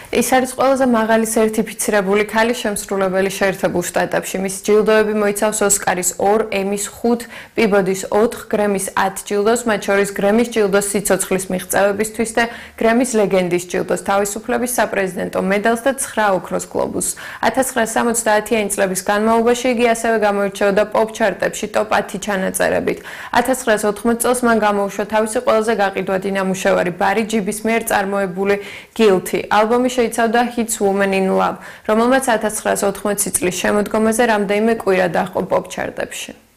ის არის ყველაზე მაღალი სერტიფიცირებული ქალი შემსრულებელი შეერთებულ შტატებში. მის ჯილდოები მოიცავს ოსკარის 2, ემის 5, პიბოდის 4, გრემის 10 ჯილდოს, მათ შორის გრემის ჯილდოს სიცოცხლის მიღწევებისთვის და გრემის ლეგენდის ჯილდოს, თავისუფლების საპრეზიდენტო მედალს და 9 ოქროს გლობუსს. 1970-იანი წლების განმავლობაში იგი ასევე გამოირჩეოდა პოპ ჩარტებში ტოპ 10 ჩანაწერებით. 1980 წელს მან გამოუშვა თავისი ყველაზე გაყიდვადი ნამუშევარი ბარი ჯიბის მიერ წარმოებული Guilty. ალბომი შეიცავდა hits Woman in Love, რომელმაც 1980 წლის შემოდგომაზე რამდენიმე კვირა დაჰყო პოპ ჩარტებში.